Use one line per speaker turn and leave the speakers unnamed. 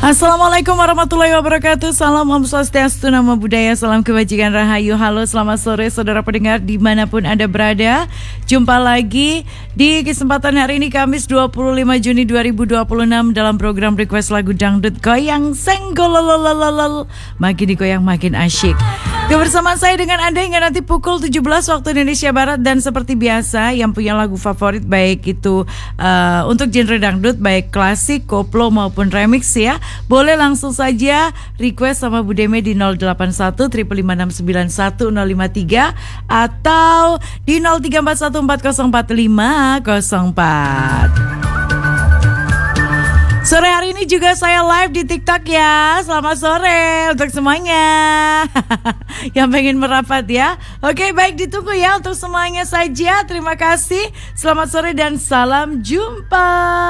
Assalamualaikum warahmatullahi wabarakatuh. Salam Om Swastiastu, Namo Buddhaya, salam kebajikan rahayu. Halo, selamat sore saudara pendengar dimanapun Anda berada. Jumpa lagi di kesempatan hari ini Kamis 25 Juni 2026 dalam program Request Lagu Dangdut Goyang Senggololololol. Makin digoyang makin asyik. Kebersamaan saya dengan Anda hingga nanti pukul 17 waktu Indonesia Barat. Dan seperti biasa yang punya lagu favorit baik itu untuk genre dangdut, baik klasik, koplo maupun remix ya, boleh langsung saja request sama Bu Deme di 081 556 91053 atau di 0341404504. Sore hari ini juga saya live di TikTok ya. Selamat sore untuk semuanya yang pengen merapat ya. Oke, baik, ditunggu ya untuk semuanya saja. Terima kasih. Selamat sore dan salam jumpa.